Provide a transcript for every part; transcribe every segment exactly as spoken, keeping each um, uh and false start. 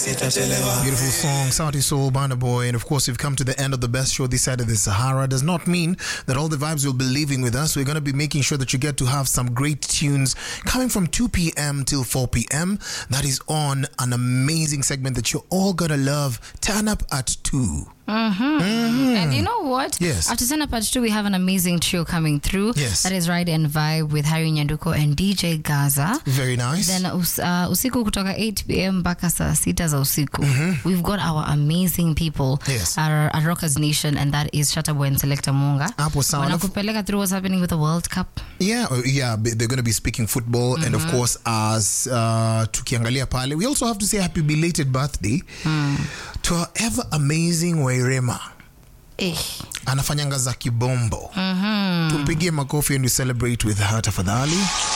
Beautiful song, Sauti Soul, Burna Boy. And of course, we've come to the end of the best show this side of the Sahara. Does not mean that all the vibes will be leaving with us. We're going to be making sure that you get to have some great tunes coming from two p.m. till four p.m. That is on an amazing segment that you're all going to love. Turn up at two. Mm-hmm. Mm-hmm. And you know what? Yes. After Turn Up at two, we have an amazing trio coming through. Yes. That is Ride and Vibe with Harry Nyanduko and D J Gaza. Very nice. Then us, uh, usiku kutoka eight p.m. mpaka saa sita za usiku. Mm-hmm. We've got our amazing people Yes. at, at Rockers Nation, and that is Shataboy and Selector Munga. Hapo sawa. Wanakupeleka through what's happening with the World Cup. Yeah, uh, yeah, b- they're going to be speaking football. Mm-hmm. And of course, as uh, tukiangalia pale, we also have to say happy belated birthday mm. to our ever amazing Wairema. Eh. Anafanyanga za kibombo. Mm-hmm. Tumpigie makofi and we celebrate with her tafadhali.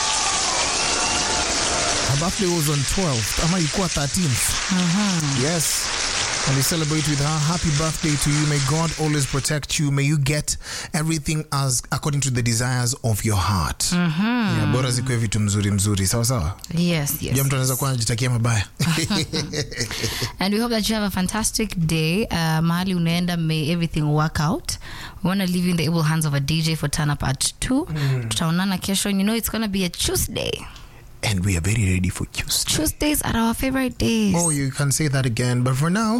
Her birthday was on twelfth. Ama ilikuwa thirteenth. Mm-hmm. Yes. And we celebrate with her. Happy birthday to you. May God always protect you. May you get everything as according to the desires of your heart. Mm-hmm. Yeah, bora zikuwe vitu mzuri mzuri. Sawa sawa? Yes, yes. Jua mtu anaweza kuwa anajitakia mabaya. And we hope that you have a fantastic day. Uh, mahali unaenda, may everything work out. We want to leave you in the able hands of a D J for Turn Up at two. Mm. Tutaonana kesho. You know it's going to be a Tuesday. And we are very ready for Tuesday. Tuesdays are our favorite days. Oh, you can say that again. But for now,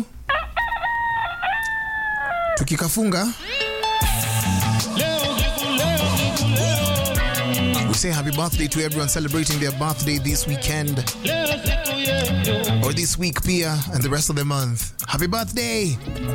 tukikafunga, we say happy birthday to everyone celebrating their birthday this weekend or this week, Pia, and the rest of the month. Happy birthday!